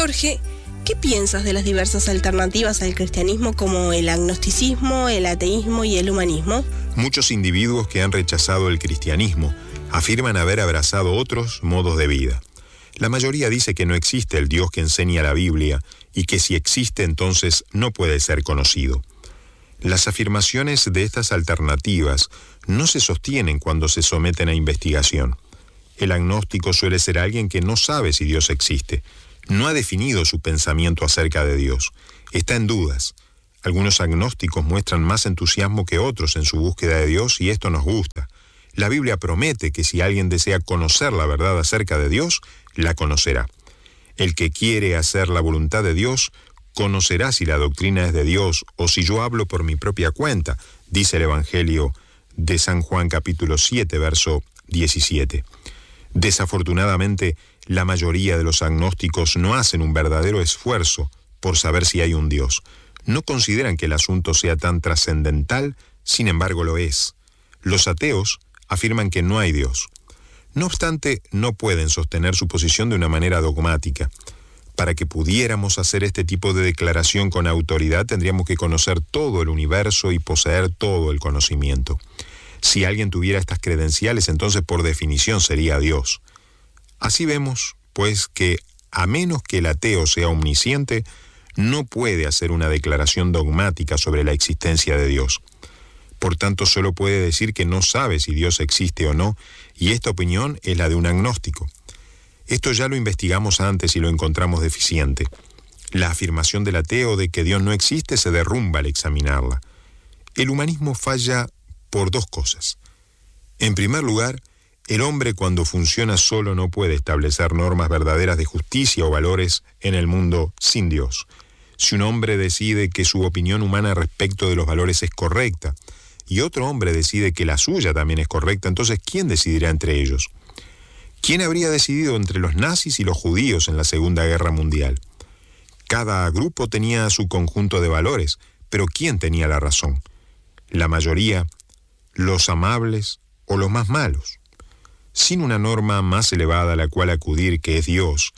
Jorge, ¿qué piensas de las diversas alternativas al cristianismo como el agnosticismo, el ateísmo y el humanismo? Muchos individuos que han rechazado el cristianismo afirman haber abrazado otros modos de vida. La mayoría dice que no existe el Dios que enseña la Biblia y que si existe entonces no puede ser conocido. Las afirmaciones de estas alternativas no se sostienen cuando se someten a investigación. El agnóstico suele ser alguien que no sabe si Dios existe, no ha definido su pensamiento acerca de Dios, está en dudas. Algunos agnósticos muestran más entusiasmo que otros en su búsqueda de Dios y esto nos gusta. La Biblia promete que si alguien desea conocer la verdad acerca de Dios, la conocerá. El que quiere hacer la voluntad de Dios, conocerá si la doctrina es de Dios o si yo hablo por mi propia cuenta, dice el Evangelio de San Juan capítulo 7, verso 17. Desafortunadamente, la mayoría de los agnósticos no hacen un verdadero esfuerzo por saber si hay un Dios. No consideran que el asunto sea tan trascendental, sin embargo lo es. Los ateos afirman que no hay Dios. No obstante, no pueden sostener su posición de una manera dogmática. Para que pudiéramos hacer este tipo de declaración con autoridad, tendríamos que conocer todo el universo y poseer todo el conocimiento. Si alguien tuviera estas credenciales, entonces por definición sería Dios. Así vemos, pues, que a menos que el ateo sea omnisciente, no puede hacer una declaración dogmática sobre la existencia de Dios. Por tanto, solo puede decir que no sabe si Dios existe o no, y esta opinión es la de un agnóstico. Esto ya lo investigamos antes y lo encontramos deficiente. La afirmación del ateo de que Dios no existe se derrumba al examinarla. El humanismo falla por dos cosas. En primer lugar, el hombre cuando funciona solo no puede establecer normas verdaderas de justicia o valores en el mundo sin Dios. Si un hombre decide que su opinión humana respecto de los valores es correcta y otro hombre decide que la suya también es correcta, entonces ¿quién decidirá entre ellos? ¿Quién habría decidido entre los nazis y los judíos en la Segunda Guerra Mundial? Cada grupo tenía su conjunto de valores, pero ¿quién tenía la razón? ¿La mayoría, los amables o los más malos? Sin una norma más elevada a la cual acudir, que es Dios,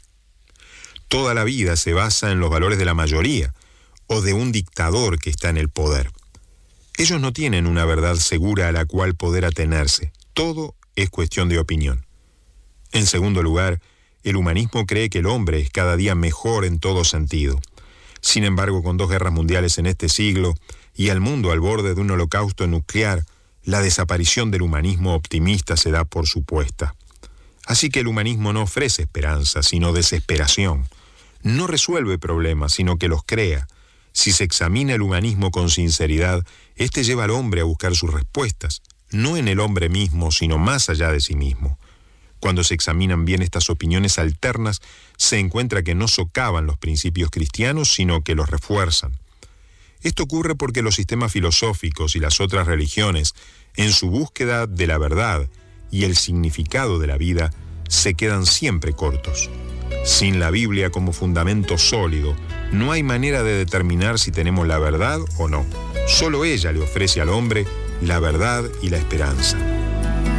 toda la vida se basa en los valores de la mayoría o de un dictador que está en el poder. Ellos no tienen una verdad segura a la cual poder atenerse. Todo es cuestión de opinión. En segundo lugar, el humanismo cree que el hombre es cada día mejor en todo sentido. Sin embargo, con 2 guerras mundiales en este siglo y al mundo al borde de un holocausto nuclear, la desaparición del humanismo optimista se da por supuesta. Así que el humanismo no ofrece esperanza, sino desesperación. No resuelve problemas, sino que los crea. Si se examina el humanismo con sinceridad, este lleva al hombre a buscar sus respuestas, no en el hombre mismo, sino más allá de sí mismo. Cuando se examinan bien estas opiniones alternas, se encuentra que no socavan los principios cristianos, sino que los refuerzan. Esto ocurre porque los sistemas filosóficos y las otras religiones, en su búsqueda de la verdad y el significado de la vida, se quedan siempre cortos. Sin la Biblia como fundamento sólido, no hay manera de determinar si tenemos la verdad o no. Solo ella le ofrece al hombre la verdad y la esperanza.